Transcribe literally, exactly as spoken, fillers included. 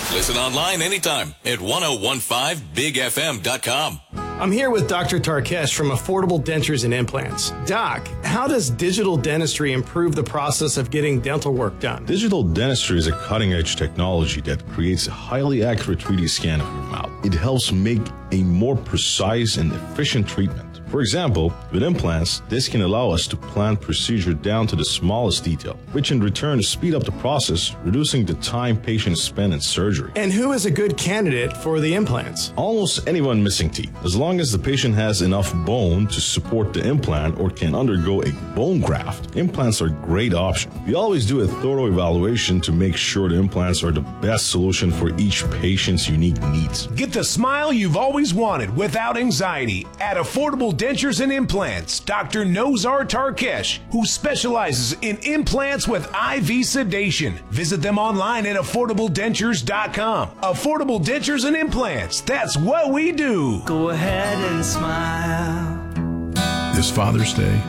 Listen online anytime at ten fifteen big f m dot com. I'm here with Doctor Tarkesh from Affordable Dentures and Implants. Doc, how does digital dentistry improve the process of getting dental work done? Digital dentistry is a cutting-edge technology that creates a highly accurate three D scan of your mouth. It helps make a more precise and efficient treatment. For example, with implants, this can allow us to plan procedure down to the smallest detail, which in return speed up the process, reducing the time patients spend in surgery. And who is a good candidate for the implants? Almost anyone missing teeth. As long as the patient has enough bone to support the implant or can undergo a bone graft, implants are a great option. We always do a thorough evaluation to make sure the implants are the best solution for each patient's unique needs. Get the smile you've always wanted without anxiety at Affordable Dentures and Implants. Doctor Nozar Tarkesh, who specializes in implants with I V sedation. Visit them online at affordable dentures dot com. Affordable Dentures and Implants. That's what we do. Go ahead and smile. This Father's Day,